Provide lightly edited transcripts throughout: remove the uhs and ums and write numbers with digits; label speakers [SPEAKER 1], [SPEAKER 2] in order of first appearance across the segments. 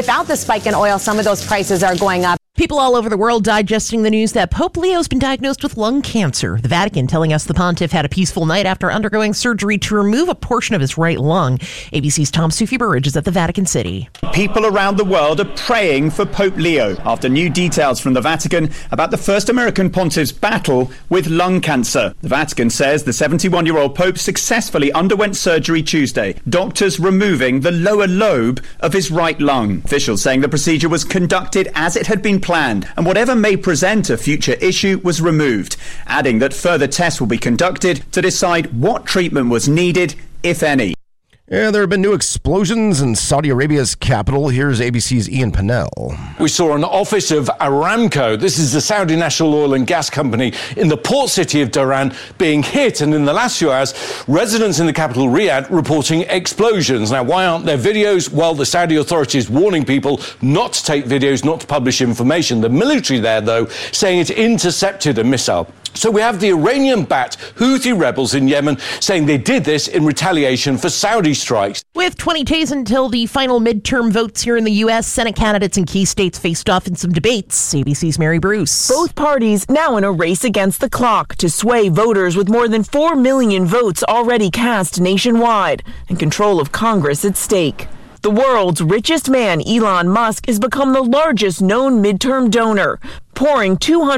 [SPEAKER 1] Without the spike in oil, some of those prices are going up.
[SPEAKER 2] People all over the world digesting the news that Pope Leo's been diagnosed with lung cancer. The Vatican telling us the pontiff had a peaceful night after undergoing surgery to remove a portion of his right lung. ABC's Tom Sufi-Burridge is at the Vatican City.
[SPEAKER 3] People around the world are praying for Pope Leo after new details from the Vatican about the first American pontiff's battle with lung cancer. The Vatican says the 71-year-old Pope successfully underwent surgery Tuesday, doctors removing the lower lobe of his right lung. Officials saying the procedure was conducted as it had been planned, and whatever may present a future issue was removed, adding that further tests will be conducted to decide what treatment was needed, if any.
[SPEAKER 4] Yeah, there have been new explosions in Saudi Arabia's capital. Here's ABC's Ian Pennell.
[SPEAKER 5] We saw an office of Aramco. This is the Saudi national oil and gas company in the port city of Dhahran being hit. And in the last few hours, residents in the capital, Riyadh, reporting explosions. Now, why aren't there videos? Well, the Saudi authorities warning people not to take videos, not to publish information. The military there, though, saying it intercepted a missile. So we have the Iranian-backed Houthi rebels in Yemen saying they did this in retaliation for Saudi strikes.
[SPEAKER 2] With 20 days until the final midterm votes here in the U.S., Senate candidates in key states faced off in some debates. ABC's Mary Bruce.
[SPEAKER 6] Both parties now in a race against the clock to sway voters with more than 4 million votes already cast nationwide and control of Congress at stake. The world's richest man, Elon Musk, has become the largest known midterm donor, pouring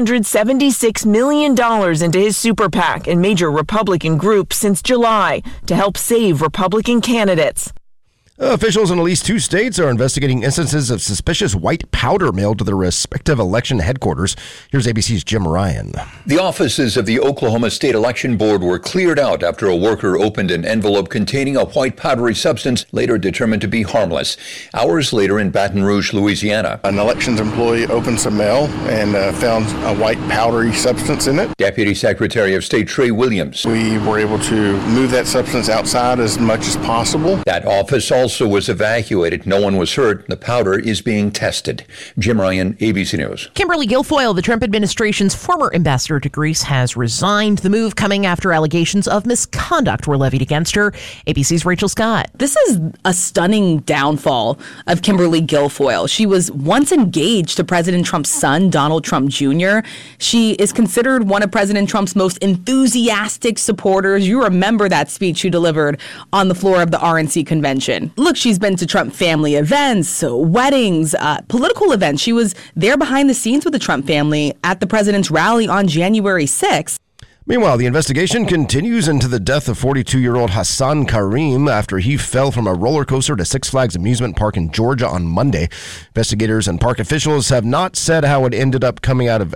[SPEAKER 6] $276 million into his super PAC and major Republican groups since July to help save Republican candidates.
[SPEAKER 4] Officials in at least 2 states are investigating instances of suspicious white powder mailed to their respective election headquarters. Here's ABC's Jim Ryan.
[SPEAKER 7] The offices of the Oklahoma State Election Board were cleared out after a worker opened an envelope containing a white powdery substance later determined to be harmless. Hours later in Baton Rouge, Louisiana,
[SPEAKER 8] an elections employee opened some mail and found a white powdery substance in it.
[SPEAKER 7] Deputy Secretary of State Trey Williams.
[SPEAKER 8] We were able to move that substance outside as much as possible.
[SPEAKER 7] That office also was evacuated. No one was hurt. The powder is being tested. Jim Ryan, ABC News.
[SPEAKER 2] Kimberly Guilfoyle, the Trump administration's former ambassador to Greece, has resigned. The move coming after allegations of misconduct were levied against her. ABC's Rachel Scott.
[SPEAKER 9] This is a stunning downfall of Kimberly Guilfoyle. She was once engaged to President Trump's son, Donald Trump Jr. She is considered one of President Trump's most enthusiastic supporters. You remember that speech she delivered on the floor of the RNC convention. Look, she's been to Trump family events, weddings, political events. She was there behind the scenes with the Trump family at the president's rally on January 6th.
[SPEAKER 4] Meanwhile, the investigation continues into the death of 42-year-old Hassan Karim after he fell from a roller coaster at Six Flags amusement park in Georgia on Monday. Investigators and park officials have not said how he ended up coming out of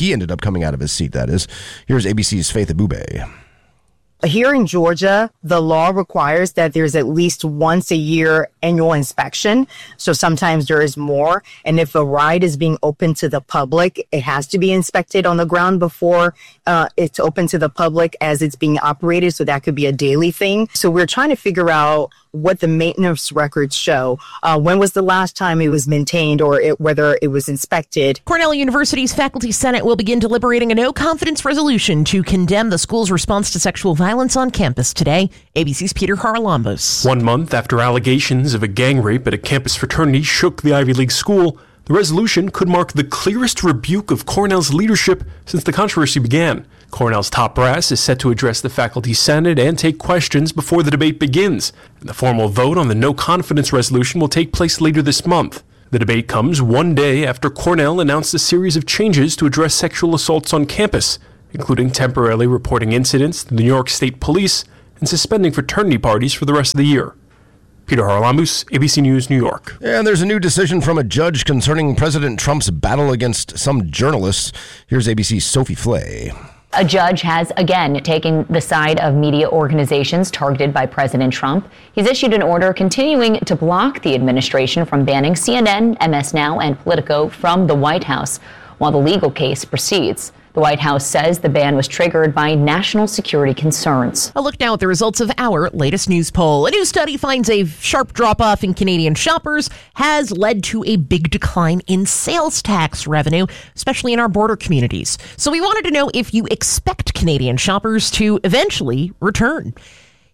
[SPEAKER 4] his seat, that is. Here's ABC's Faith Abube.
[SPEAKER 1] Here in Georgia, the law requires that there's at least once a year annual inspection. So sometimes there is more. And if a ride is being open to the public, it has to be inspected on the ground before it's open to the public as it's being operated. So that could be a daily thing. So we're trying to figure out what the maintenance records show. When was the last time it was maintained or whether it was inspected?
[SPEAKER 2] Cornell University's Faculty Senate will begin deliberating a no-confidence resolution to condemn the school's response to sexual violence on campus today. ABC's Peter Haralambos.
[SPEAKER 10] 1 month after allegations of a gang rape at a campus fraternity shook the Ivy League school, the resolution could mark the clearest rebuke of Cornell's leadership since the controversy began. Cornell's top brass is set to address the Faculty Senate and take questions before the debate begins. And the formal vote on the no-confidence resolution will take place later this month. The debate comes 1 day after Cornell announced a series of changes to address sexual assaults on campus, including temporarily reporting incidents to the New York State Police and suspending fraternity parties for the rest of the year. Peter Haralambos, ABC News, New York.
[SPEAKER 4] And there's a new decision from a judge concerning President Trump's battle against some journalists. Here's ABC's Sophie Flay.
[SPEAKER 11] A judge has again taken the side of media organizations targeted by President Trump. He's issued an order continuing to block the administration from banning CNN, MS Now, and Politico from the White House while the legal case proceeds. The White House says the ban was triggered by national security concerns.
[SPEAKER 2] A look now at the results of our latest news poll. A new study finds a sharp drop-off in Canadian shoppers has led to a big decline in sales tax revenue, especially in our border communities. So we wanted to know if you expect Canadian shoppers to eventually return.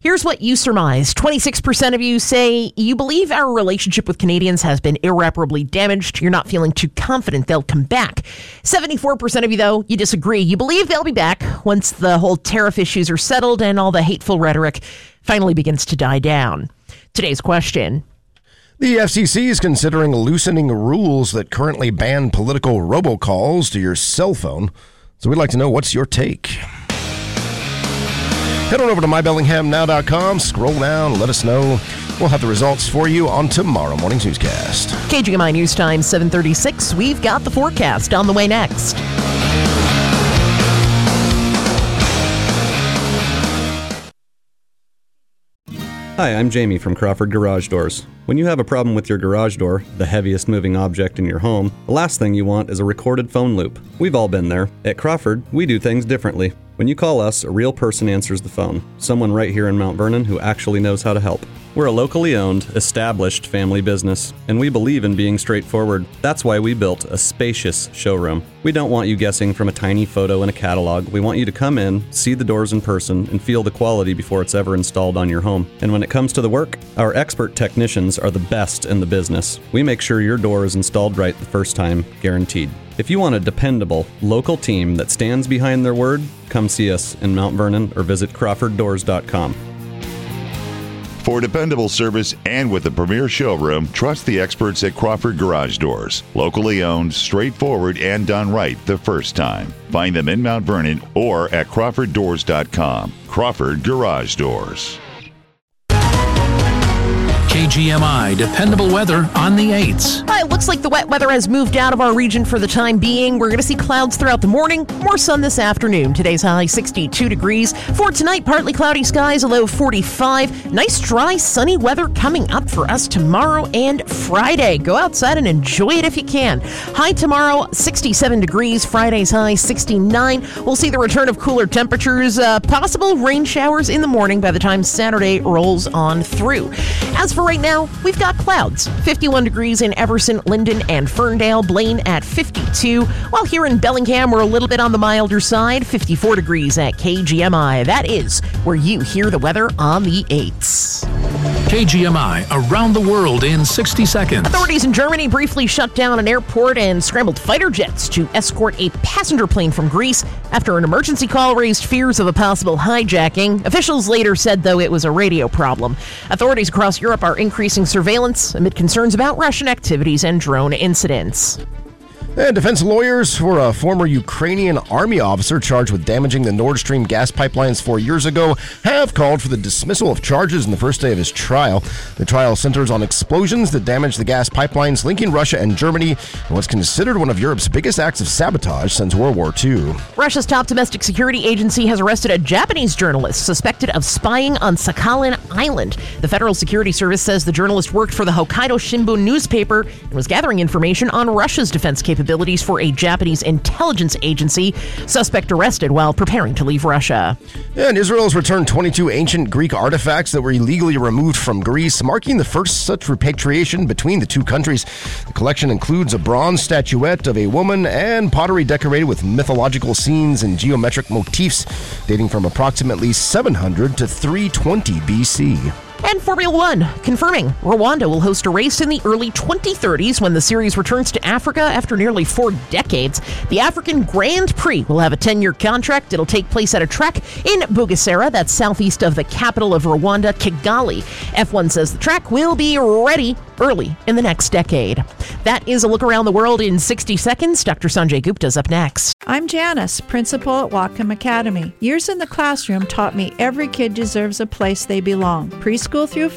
[SPEAKER 2] Here's what you surmise. 26% of you say you believe our relationship with Canadians has been irreparably damaged. You're not feeling too confident they'll come back. 74% of you, though, you disagree. You believe they'll be back once the whole tariff issues are settled and all the hateful rhetoric finally begins to die down. Today's question.
[SPEAKER 4] The FCC is considering loosening rules that currently ban political robocalls to your cell phone. So we'd like to know, what's your take? Head on over to mybellinghamnow.com, scroll down, let us know. We'll have the results for you on tomorrow morning's newscast.
[SPEAKER 2] KGMI News Time, 7:36. We've got the forecast on the way next.
[SPEAKER 12] Hi, I'm Jamie from Crawford Garage Doors. When you have a problem with your garage door, the heaviest moving object in your home, the last thing you want is a recorded phone loop. We've all been there. At Crawford, we do things differently. When you call us, a real person answers the phone. Someone right here in Mount Vernon who actually knows how to help. We're a locally owned, established family business, and we believe in being straightforward. That's why we built a spacious showroom. We don't want you guessing from a tiny photo in a catalog. We want you to come in, see the doors in person, and feel the quality before it's ever installed on your home. And when it comes to the work, our expert technicians are the best in the business. We make sure your door is installed right the first time, guaranteed. If you want a dependable, local team that stands behind their word, come see us in Mount Vernon or visit crawforddoors.com.
[SPEAKER 13] For dependable service and with a premier showroom, trust the experts at Crawford Garage Doors. Locally owned, straightforward, and done right the first time. Find them in Mount Vernon or at crawforddoors.com. Crawford Garage Doors.
[SPEAKER 14] KGMI dependable weather on the 8s.
[SPEAKER 2] It looks like the wet weather has moved out of our region for the time being. We're going to see clouds throughout the morning, more sun this afternoon. Today's high 62 degrees. For tonight, partly cloudy skies, a low 45. Nice, dry, sunny weather coming up for us tomorrow and Friday. Go outside and enjoy it if you can. High tomorrow, 67 degrees. Friday's high 69. We'll see the return of cooler temperatures, possible rain showers in the morning by the time Saturday rolls on through. As for right now, we've got clouds. 51 degrees in Everson, Linden, and Ferndale. Blaine at 52. While here in Bellingham, we're a little bit on the milder side. 54 degrees at KGMI. That is where you hear the weather on the 8s.
[SPEAKER 14] KGMI around the world in 60 seconds.
[SPEAKER 2] Authorities in Germany briefly shut down an airport and scrambled fighter jets to escort a passenger plane from Greece after an emergency call raised fears of a possible hijacking. Officials later said, though, it was a radio problem. Authorities across Europe are increasing surveillance amid concerns about Russian activities and drone incidents.
[SPEAKER 4] And defense lawyers for a former Ukrainian army officer charged with damaging the Nord Stream gas pipelines 4 years ago have called for the dismissal of charges in the first day of his trial. The trial centers on explosions that damaged the gas pipelines linking Russia and Germany in what's considered one of Europe's biggest acts of sabotage since World War II.
[SPEAKER 2] Russia's top domestic security agency has arrested a Japanese journalist suspected of spying on Sakhalin Island. The Federal Security Service says the journalist worked for the Hokkaido Shimbun newspaper and was gathering information on Russia's defense capabilities for a Japanese intelligence agency. Suspect arrested while preparing to leave Russia.
[SPEAKER 4] And Israel has returned 22 ancient Greek artifacts that were illegally removed from Greece, marking the first such repatriation between the two countries. The collection includes a bronze statuette of a woman and pottery decorated with mythological scenes and geometric motifs dating from approximately 700 to 320 BC.
[SPEAKER 2] And Formula One, confirming Rwanda will host a race in the early 2030s when the series returns to Africa after nearly 4 decades. The African Grand Prix will have a 10-year contract. It'll take place at a track in Bugesera, that's southeast of the capital of Rwanda, Kigali. F1 says the track will be ready early in the next decade. That is a look around the world in 60 seconds. Dr. Sanjay Gupta's up next.
[SPEAKER 15] I'm Janice, principal at Whatcom Academy. Years in the classroom taught me every kid deserves a place they belong. Preschool through